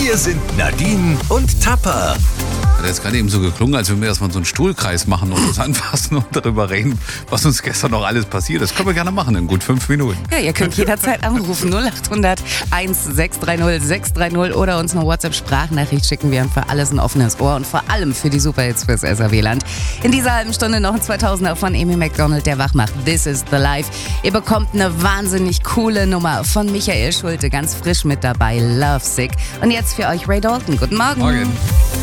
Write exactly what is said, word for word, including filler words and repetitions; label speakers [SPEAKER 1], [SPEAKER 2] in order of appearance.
[SPEAKER 1] Hier sind Nadine und Tapper.
[SPEAKER 2] Das ist gerade eben so geklungen, als wenn wir erstmal so einen Stuhlkreis machen und uns anfassen und darüber reden, was uns gestern noch alles passiert ist. Das können wir gerne machen in gut fünf Minuten.
[SPEAKER 3] Ja, ihr könnt jederzeit anrufen. null acht hundert eins sechs drei null sechs drei null oder uns eine WhatsApp-Sprachnachricht schicken. Wir haben für alles ein offenes Ohr und vor allem für die Superhits fürs S R W-Land. In dieser halben Stunde noch ein zweitausender von Amy Macdonald, der wach macht. This is the life. Ihr bekommt eine wahnsinnig coole Nummer von Michael Schulte, ganz frisch mit dabei. Lovesick. Und jetzt für euch Ray Dalton. Guten Morgen.
[SPEAKER 2] Morgen.